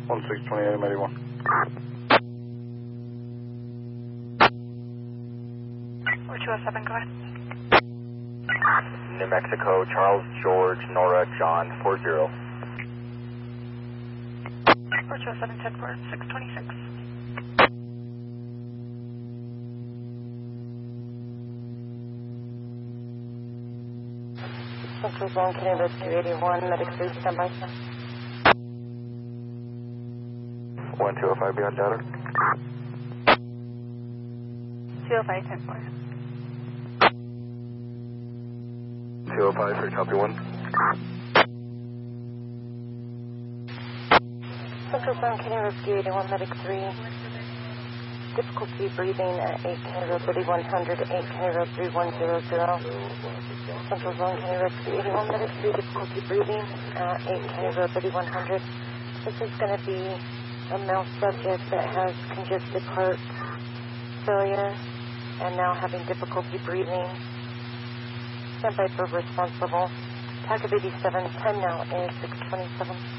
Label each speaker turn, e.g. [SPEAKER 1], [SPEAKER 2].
[SPEAKER 1] 1628, 81.
[SPEAKER 2] 4207, go ahead.
[SPEAKER 3] New Mexico, Charles, George, Nora, John, 40.
[SPEAKER 2] 4207, 10 for 626.
[SPEAKER 4] Central Zone, Kenny Rescue 81, Medic 3, standby.
[SPEAKER 3] 1205, beyond data.
[SPEAKER 2] 205, 10 for.
[SPEAKER 3] 205, 3, copy 1.
[SPEAKER 4] Central Zone, Kenny Rescue 81, Medic 3. Difficulty breathing at 8 Kenny Road 3100, 8 Kenny Road 3100. Central Zone, Kenny Rescue 81, Medic 3. Difficulty breathing at 8 Kenny Road 3100. This is going to be a male subject that has congestive heart failure and now having difficulty breathing. Standby for response level. TAC of 87, 10 now is 627.